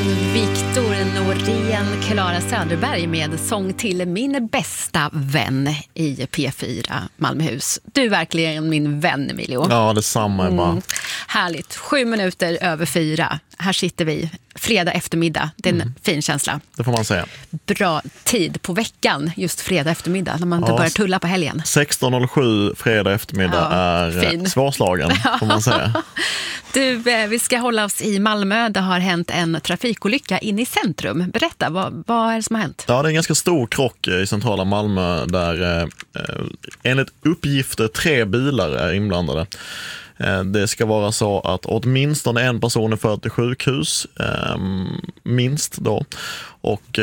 Viktor Norén, Klara Söderberg med sång till min bästa vän i P4 Malmöhus. Du är verkligen min vän, Emilio. Ja, detsamma är bara. Härligt, 7:07. Här sitter vi, fredag eftermiddag. Det är en fin känsla. Det får man säga. Bra tid på veckan, just fredag eftermiddag, när man inte börjar tulla på helgen. 16:07 fredag eftermiddag är svårslagen, får man säga. Du, vi ska hålla oss i Malmö. Det har hänt en trafikolycka in i centrum. Berätta, vad är det som har hänt? Ja, det är en ganska stor krock i centrala Malmö där enligt uppgifter 3 bilar är inblandade. Det ska vara så att åtminstone en person är förd till sjukhus, minst då. Och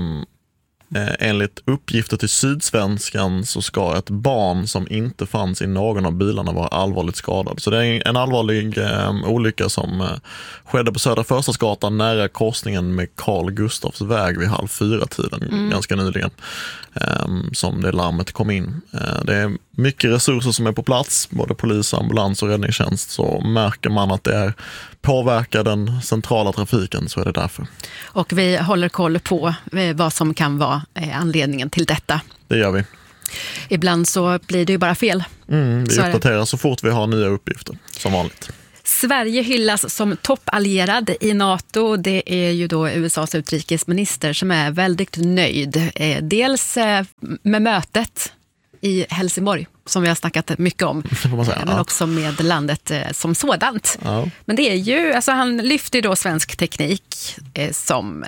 enligt uppgifter till Sydsvenskan så ska ett barn som inte fanns i någon av bilarna vara allvarligt skadad. Så det är en allvarlig olycka som skedde på Södra Förstadsgatan nära korsningen med Carl Gustafs väg vid 3:30 ganska nyligen. Som det larmet kom in. Det är mycket resurser som är på plats, både polis, ambulans och räddningstjänst. Så märker man att det påverkar den centrala trafiken, så är det därför. Och vi håller koll på vad som kan vara anledningen till detta. Det gör vi. Ibland så blir det ju bara fel. Vi uppdaterar så fort vi har nya uppgifter, som vanligt. Sverige hyllas som toppallierad i NATO. Det är ju då USAs utrikesminister som är väldigt nöjd. Dels med mötet i Helsingborg, som vi har snackat mycket om, men också med landet som sådant. Ja. Men det är ju, alltså han lyfter då svensk teknik som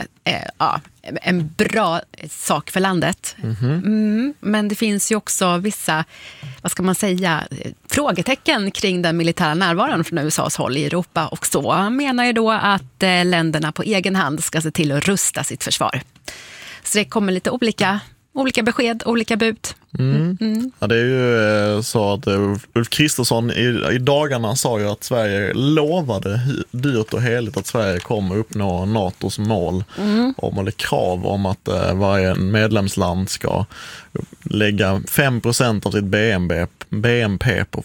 en bra sak för landet. Men det finns ju också vissa, vad ska man säga, frågetecken kring den militära närvaron från USAs håll i Europa, och så menar ju då att länderna på egen hand ska se till att rusta sitt försvar. Så det kommer lite olika besked, olika bud. Ja, det är ju så att Ulf Kristersson i dagarna sa ju att Sverige lovade dyrt och heligt att Sverige kommer uppnå NATOs mål eller krav om att varje medlemsland ska lägga 5% av sitt BNP på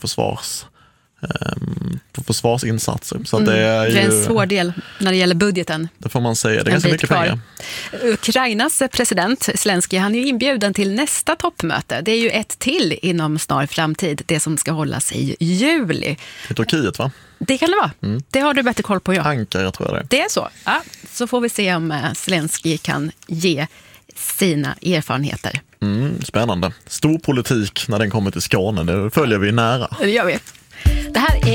försvarsinsatser. Så det är en svår del när det gäller budgeten. Det får man säga. Det är ganska mycket pengar. Ukrainas president Zelensky, han är ju inbjuden till nästa toppmöte. Det är ju ett till inom snar framtid. Det som ska hållas i juli. I Turkiet, va? Det kan det vara. Det har du bättre koll på, Ankara, tror jag det är. Det är så. Ja, så får vi se om Zelensky kan ge sina erfarenheter. Spännande. Stor politik när den kommer till Skåne. Det följer vi nära. Det gör vi. Det här är